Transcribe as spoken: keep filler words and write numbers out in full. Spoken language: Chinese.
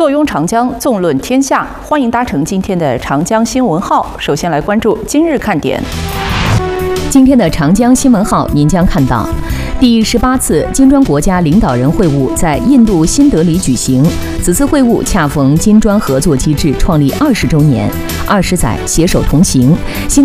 坐拥长江，纵论天下。欢迎搭乘今天的长江新闻号。首先来关注今日看点。 今天的长江新闻号，您将看到第十八次金砖国家领导人会晤在印度新德里举行。此次会晤恰逢金砖合作机制创立二十周年，二十载携手同行。新